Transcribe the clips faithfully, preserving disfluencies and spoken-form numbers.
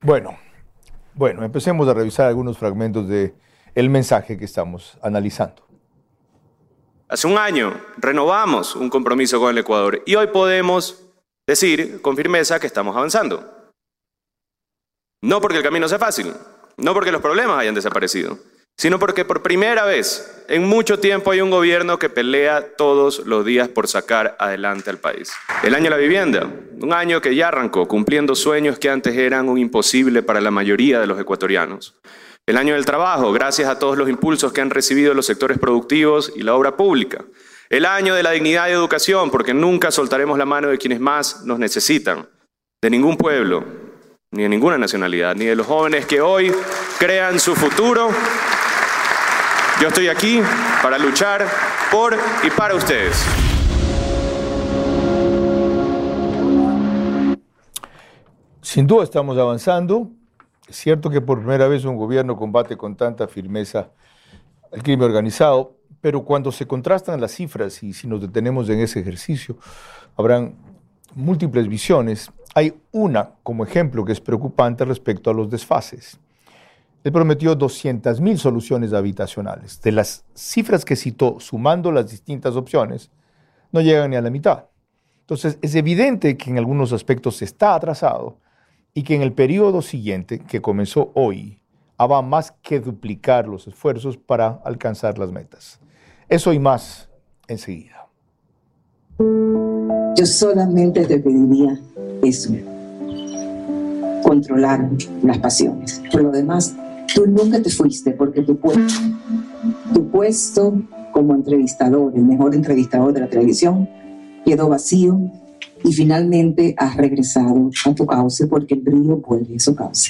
Bueno, bueno, empecemos a revisar algunos fragmentos del mensaje que estamos analizando. Hace un año renovamos un compromiso con el Ecuador y hoy podemos decir con firmeza que estamos avanzando. No porque el camino sea fácil, no porque los problemas hayan desaparecido, sino porque por primera vez en mucho tiempo hay un gobierno que pelea todos los días por sacar adelante al país. El año de la vivienda, un año que ya arrancó cumpliendo sueños que antes eran un imposible para la mayoría de los ecuatorianos. El año del trabajo, gracias a todos los impulsos que han recibido los sectores productivos y la obra pública. El año de la dignidad y educación, porque nunca soltaremos la mano de quienes más nos necesitan, de ningún pueblo, ni de ninguna nacionalidad, ni de los jóvenes que hoy crean su futuro. Yo estoy aquí para luchar por y para ustedes. Sin duda estamos avanzando. Es cierto que por primera vez un gobierno combate con tanta firmeza el crimen organizado, pero cuando se contrastan las cifras y si nos detenemos en ese ejercicio, habrán múltiples visiones. Hay una como ejemplo que es preocupante respecto a los desfases. Él prometió doscientas mil soluciones habitacionales. De las cifras que citó, sumando las distintas opciones, no llegan ni a la mitad. Entonces, es evidente que en algunos aspectos está atrasado y que en el periodo siguiente, que comenzó hoy, habrá más que duplicar los esfuerzos para alcanzar las metas. Eso y más enseguida. Yo solamente te pediría eso, controlar las pasiones. Por lo demás, tú nunca te fuiste porque tu puesto, tu puesto como entrevistador, el mejor entrevistador de la televisión, quedó vacío y finalmente has regresado a tu cauce porque el brillo vuelve a su cauce.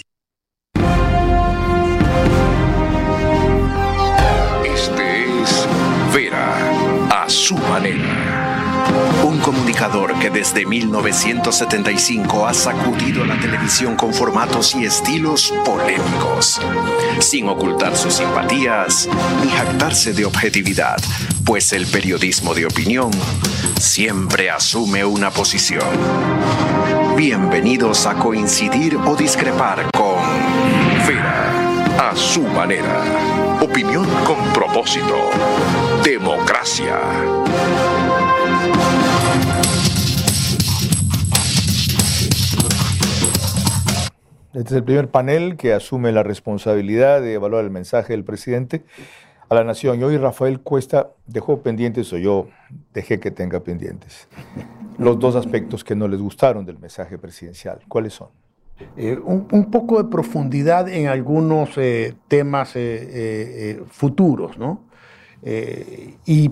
Este es Vera a su manera. Un comunicador que desde mil novecientos setenta y cinco ha sacudido la televisión con formatos y estilos polémicos, sin ocultar sus simpatías ni jactarse de objetividad, pues el periodismo de opinión siempre asume una posición. Bienvenidos a coincidir o discrepar con Vera a su manera. Opinión con propósito. Democracia. Este es el primer panel que asume la responsabilidad de evaluar el mensaje del presidente a la nación. Y hoy Rafael Cuesta dejó pendientes, o yo dejé que tenga pendientes, los dos aspectos que no les gustaron del mensaje presidencial. ¿Cuáles son? Eh, un, un poco de profundidad en algunos eh, temas eh, eh, futuros, ¿no? Eh, y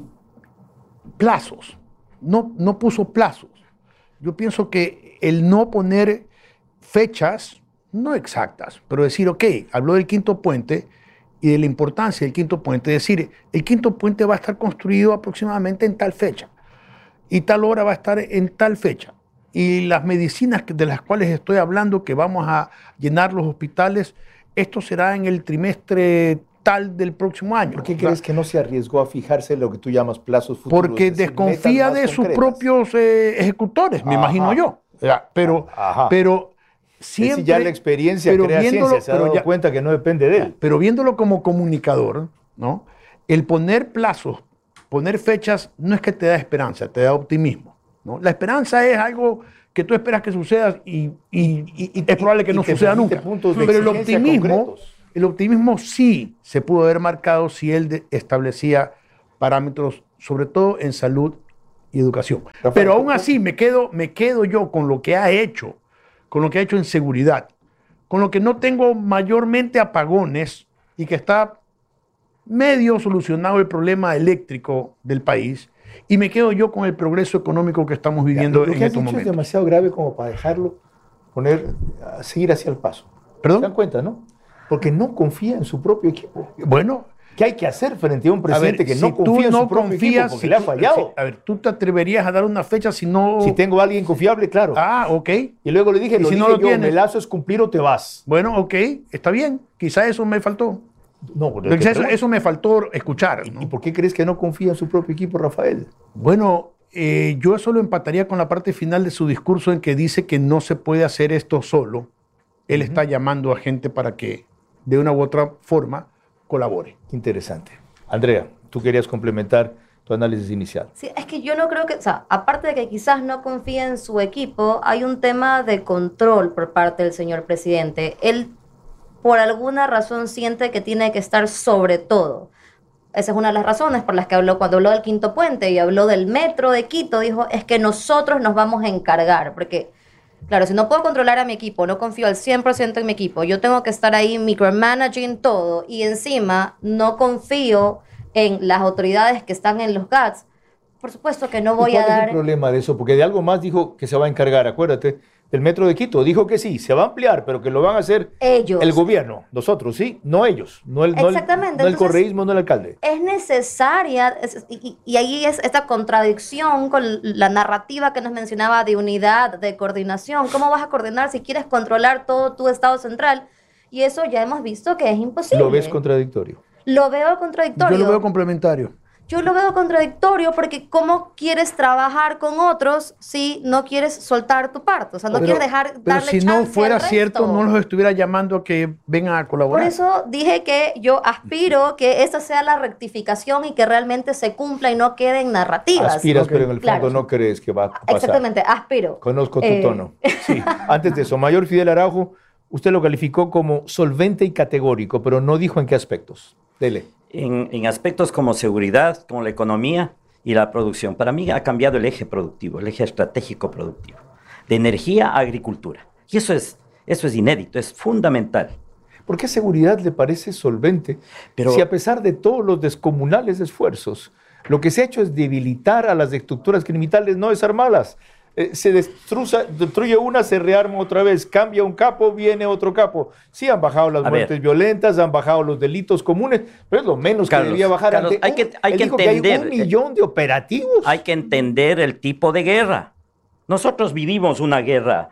plazos. No, no puso plazos. Yo pienso que el no poner fechas, no exactas, pero decir, ok, habló del quinto puente y de la importancia del quinto puente, decir, el quinto puente va a estar construido aproximadamente en tal fecha y tal hora va a estar en tal fecha. Y las medicinas de las cuales estoy hablando, que vamos a llenar los hospitales, esto será en el trimestre tal del próximo año. ¿Por qué crees que no se arriesgó a fijarse en lo que tú llamas plazos futuros? Porque es decir, desconfía de sus concretas. propios eh, ejecutores, me Ajá. imagino yo. Ya, pero, Ajá. pero siempre... Es ya la experiencia pero crea viéndolo, ciencia, se ha dado ya, cuenta que no depende de él. Pero viéndolo como comunicador, ¿no? El poner plazos, poner fechas, no es que te da esperanza, te da optimismo, ¿no? La esperanza es algo que tú esperas que suceda y, y, y, y es probable que y no suceda nunca. Pero el optimismo, el optimismo sí se pudo haber marcado si él de, establecía parámetros, sobre todo en salud y educación. Rafael, pero aún así me quedo, me quedo yo con lo que ha hecho, con lo que ha hecho en seguridad, con lo que no tengo mayormente apagones y que está medio solucionado el problema eléctrico del país, y me quedo yo con el progreso económico que estamos viviendo ya, en estos momentos. Es demasiado grave como para dejarlo poner, seguir hacia el paso. ¿Perdón? ¿Se dan cuenta, no? Porque no confía en su propio equipo. Bueno, ¿qué hay que hacer frente a un presidente a ver, que si no confía en no su propio confías, equipo porque si le ha tú, fallado? Si, a ver, ¿tú te atreverías a dar una fecha si no...? Si tengo a alguien confiable, claro. Ah, ok. Y luego le dije, ¿Y lo si dije no lo yo, tienes? me lazo es cumplir o te vas. Bueno, ok, está bien. Quizá eso me faltó. No, eso, eso me faltó escuchar. ¿no? ¿Y por qué crees que no confía en su propio equipo, Rafael? Bueno, eh, yo eso lo empataría con la parte final de su discurso en que dice que no se puede hacer esto solo. él uh-huh. está llamando a gente para que de una u otra forma colabore. Interesante. Andrea, tú querías complementar tu análisis inicial. Sí, es que yo no creo que, o sea, aparte de que quizás no confía en su equipo, hay un tema de control por parte del señor presidente. Él, por alguna razón, siente que tiene que estar sobre todo. Esa es una de las razones por las que habló, cuando habló del quinto puente y habló del metro de Quito, dijo, es que nosotros nos vamos a encargar, porque, claro, si no puedo controlar a mi equipo, no confío al cien por ciento en mi equipo, yo tengo que estar ahí micromanaging todo, y encima no confío en las autoridades que están en los G A T S, por supuesto que no voy a dar... ¿Cuál es el problema de eso? Porque de algo más dijo que se va a encargar, acuérdate, del metro de Quito. Dijo que sí, se va a ampliar, pero que lo van a hacer ellos. El gobierno, nosotros, ¿sí? No ellos, no el, Exactamente. no el, no el correísmo, no el alcalde. Es necesaria, es, y, y ahí es esta contradicción con la narrativa que nos mencionaba de unidad, de coordinación. ¿Cómo vas a coordinar si quieres controlar todo tu estado central? Y eso ya hemos visto que es imposible. ¿Lo ves contradictorio? Lo veo contradictorio. Yo lo veo complementario. Yo lo veo contradictorio porque ¿cómo quieres trabajar con otros si no quieres soltar tu parte? O sea, no pero, quieres dejar pero darle si chance no fuera al resto. cierto, no los estuviera llamando a que vengan a colaborar. Por eso dije que yo aspiro que esta sea la rectificación y que realmente se cumpla y no queden narrativas. Aspiras, okay. pero en el fondo claro. no crees que va a pasar. Exactamente, aspiro. Conozco tu eh... tono. Sí. Antes de eso, Mayor Fidel Araujo, usted lo calificó como solvente y categórico, pero no dijo en qué aspectos. Dele. En, en aspectos como seguridad, como la economía y la producción. Para mí ha cambiado el eje productivo, el eje estratégico productivo, de energía a agricultura. Y eso es, eso es inédito, es fundamental. ¿Por qué seguridad le parece solvente? Pero, si a pesar de todos los descomunales esfuerzos, lo que se ha hecho es debilitar a las estructuras criminales, no desarmarlas. Eh, se destruza, destruye una, se rearma otra vez, cambia un capo, viene otro capo. Sí han bajado las a muertes ver. violentas, han bajado los delitos comunes, pero es lo menos Carlos, que debía bajar. Carlos, ante hay que, hay que entender, que hay un millón de operativos. Hay que entender el tipo de guerra. Nosotros vivimos una guerra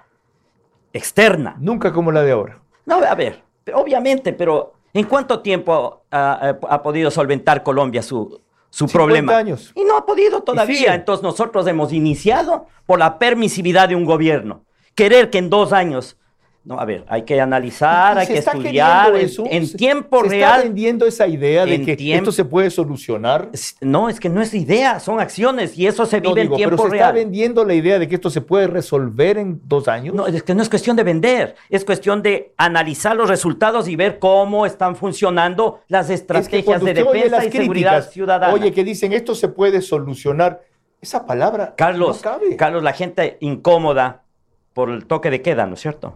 externa. Nunca como la de ahora. No, a ver, obviamente, pero ¿en cuánto tiempo ha, ha, ha podido solventar Colombia su... su problema. años. Y no ha podido todavía. Entonces nosotros hemos iniciado por la permisividad de un gobierno. Querer que en dos años... No, a ver, hay que analizar, hay que estudiar eso, en, en tiempo se real. ¿Se está vendiendo esa idea de que tiempo, esto se puede solucionar? No, es que no es idea, son acciones y eso se vive no, digo, en tiempo pero real. ¿se está vendiendo la idea de que esto se puede resolver en dos años? No, es que no es cuestión de vender, es cuestión de analizar los resultados y ver cómo están funcionando las estrategias es que de defensa y críticas, seguridad ciudadana. Oye, que dicen esto se puede solucionar, esa palabra Carlos, no cabe. Carlos, la gente incómoda por el toque de queda, ¿no es cierto?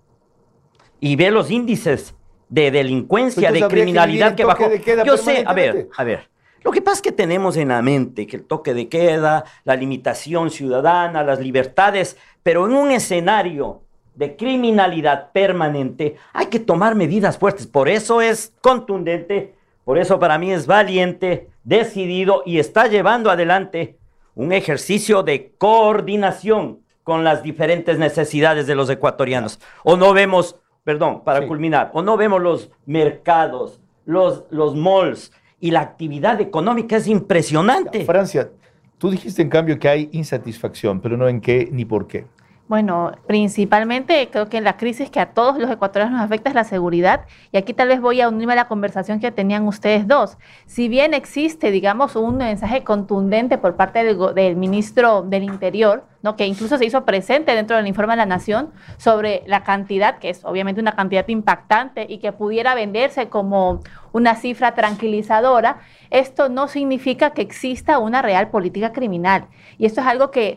Y ve los índices de delincuencia, de criminalidad que, que bajó. Yo sé, a ver, a ver. Lo que pasa es que tenemos en la mente que el toque de queda, la limitación ciudadana, las libertades, pero en un escenario de criminalidad permanente hay que tomar medidas fuertes. Por eso es contundente, por eso para mí es valiente, decidido y está llevando adelante un ejercicio de coordinación con las diferentes necesidades de los ecuatorianos. O no vemos... Perdón, para sí. culminar, o no vemos los mercados, los, los malls, y la actividad económica es impresionante. Francia, tú dijiste en cambio que hay insatisfacción, pero no en qué ni por qué. Bueno, principalmente creo que la crisis que a todos los ecuatorianos nos afecta es la seguridad, y aquí tal vez voy a unirme a la conversación que tenían ustedes dos. Si bien existe, digamos, un mensaje contundente por parte del, del ministro del Interior, ¿no?, que incluso se hizo presente dentro del informe de la Nación sobre la cantidad, que es obviamente una cantidad impactante y que pudiera venderse como una cifra tranquilizadora, esto no significa que exista una real política criminal. Y esto es algo que